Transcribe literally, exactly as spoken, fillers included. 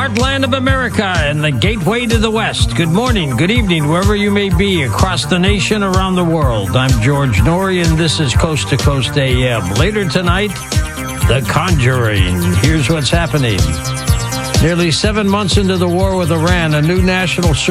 heartland of America and the gateway to the West. Good morning, good evening, wherever you may be across the nation, around the world. I'm George Noory, and this is Coast to Coast A M. Later tonight, The Conjuring. Here's what's happening. Nearly seven months into the war with Iran, a new national